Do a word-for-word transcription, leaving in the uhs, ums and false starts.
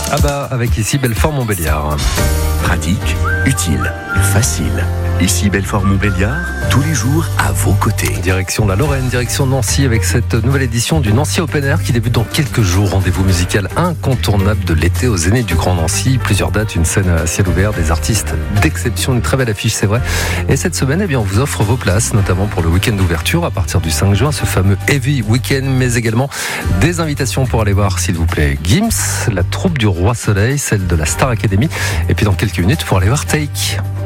Ah bah, avec ici Belfort-Montbéliard. Pratique, utile, facile. Ici Belfort-Montbéliard, tous les jours à vos côtés. Direction la Lorraine, direction Nancy avec cette nouvelle édition du Nancy Open Air qui débute dans quelques jours. Rendez-vous musical incontournable de l'été aux Zénith du Grand Nancy. Plusieurs dates, une scène à ciel ouvert, des artistes d'exception, une très belle affiche, c'est vrai. Et cette semaine, eh bien, on vous offre vos places, notamment pour le week-end d'ouverture à partir du cinq juin, ce fameux Heavy Weekend, mais également des invitations pour aller voir, s'il vous plaît, Gims, la troupe du Roi Soleil, celle de la Star Academy, et puis dans quelques minutes pour aller voir Take.